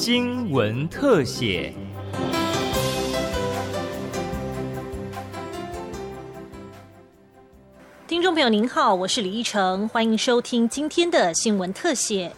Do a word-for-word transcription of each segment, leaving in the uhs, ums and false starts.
新闻特写。 听众朋友您好，我是李依晨，欢迎收听今天的新闻特写。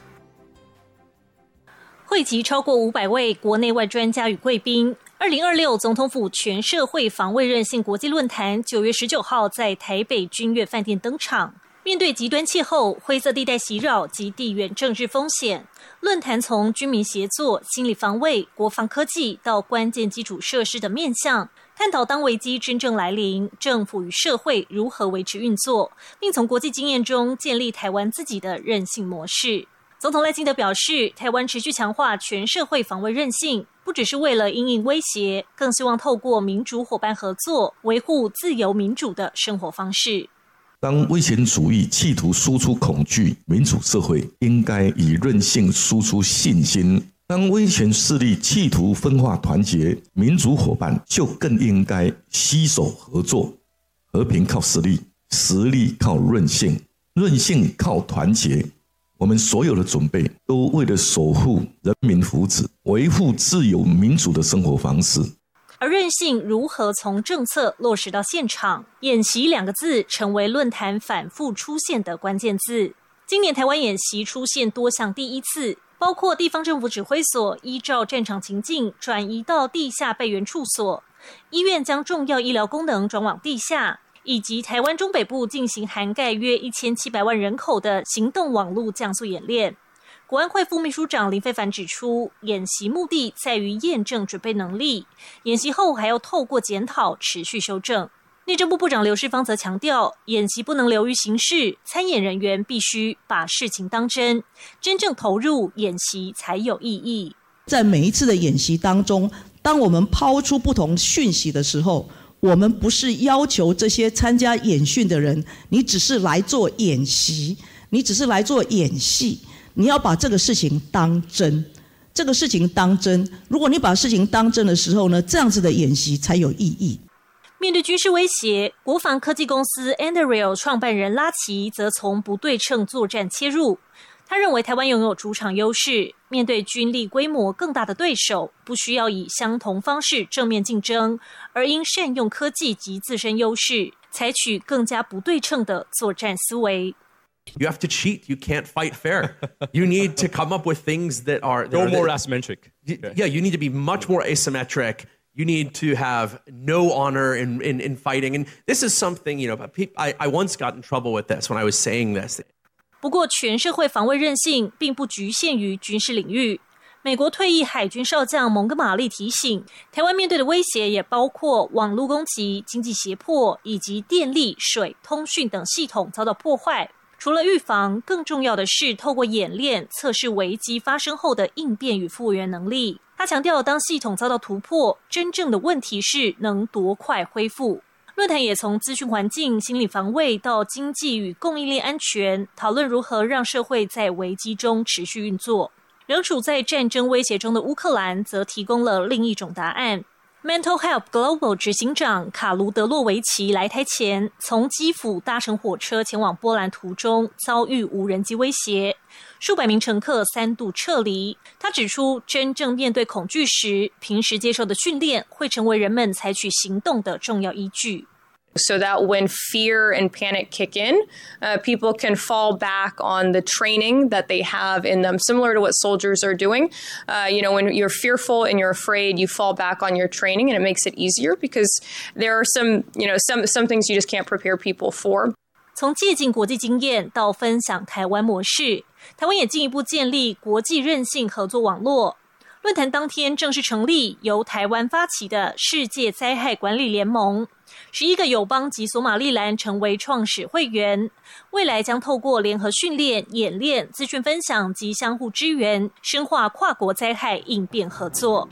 汇集超过五百位国内外专家与贵宾，二零二六总统府全社会防卫韧性国际论坛九月十九号在台北君悦饭店登场。面对极端气候、灰色地带袭扰及地缘政治风险，论坛从军民协作、心理防卫、国防科技到关键基础设施的面向，探讨当危机真正来临，政府与社会如何维持运作，并从国际经验中建立台湾自己的韧性模式。总统赖清德表示，台湾持续强化全社会防卫韧性，不只是为了因应威胁，更希望透过民主伙伴合作，维护自由民主的生活方式。 当威权主义企图输出恐惧，民主社会应该以韧性输出信心；当威权势力企图分化团结，民主伙伴就更应该携手合作。和平靠实力，实力靠韧性，韧性靠团结。我们所有的准备都为了守护人民福祉，维护自由民主的生活方式。 而韧性如何从政策落实到现场，演习两个字成为论坛反复出现的关键字。今年台湾演习出现多项第一次，包括地方政府指挥所依照战场情境转移到地下备援处所，医院将重要医疗功能转往地下，以及台湾中北部进行涵盖约一千七百万人口的行动网络降速演练。国安会副秘书长林飞帆指出，演习目的在于验证准备能力，演习后还要透过检讨持续修正。内政部部长刘世芳则强调，演习不能流于形式，参演人员必须把事情当真，真正投入演习才有意义。 在每一次的演习当中，当我们抛出不同讯息的时候，我们不是要求这些参加演训的人，你只是来做演习，你只是来做演戏，你要把这个事情当真，这个事情当真。如果你把事情当真的时候呢，这样子的演习才有意义。 面对军事威胁，国防科技公司 Anduril 创办人拉奇则从不对称作战切入。他认为台湾拥有主场优势，面对军力规模更大的对手，不需要以相同方式正面竞争，而应善用科技及自身优势，采取更加不对称的作战思维。 You have to cheat. You can't fight fair. You need to come up with things that are... Go more asymmetric. Yeah, you need to be much more asymmetric. You need to have no honor in, in, in fighting. And this is something, you know, I, I once got in trouble with this when I was saying this. 不过，全社会防卫韧性并不局限于军事领域。美国退役海军少将蒙哥马利提醒，台湾面对的威胁也包括网络攻击、经济胁迫以及电力、水、通讯等系统遭到破坏。除了预防，更重要的是透过演练测试危机发生后的应变与复原能力。他强调，当系统遭到突破，真正的问题是能多快恢复。论坛也从资讯环境、心理防卫到经济与供应链安全，讨论如何让社会在危机中持续运作。仍处在战争威胁中的乌克兰则提供了另一种答案。Mental Health Global 执行长卡卢德洛维奇来台前，从基辅搭乘火车前往波兰途中遭遇无人机威胁，数百名乘客三度撤离。他指出，真正面对恐惧时，平时接受的训练会成为人们采取行动的重要依据。 So that when fear and panic kick in, uh, people can fall back on the training that they have in them, similar to what soldiers are doing. Uh, you know, when you're fearful and you're afraid, you fall back on your training, and it makes it easier because there are some, you know, some some things you just can't prepare people for. 从借鉴国际经验到分享台湾模式，台湾也进一步建立国际韧性合作网络。论坛当天正式成立由台湾发起的世界灾害管理联盟，十一个友邦及索马利兰成为创始会员，未来将透过联合训练、演练、资讯分享及相互支援，深化跨国灾害应变合作。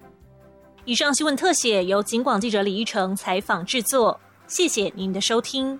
以上新闻特写由警广记者李依成采访制作，谢谢您的收听。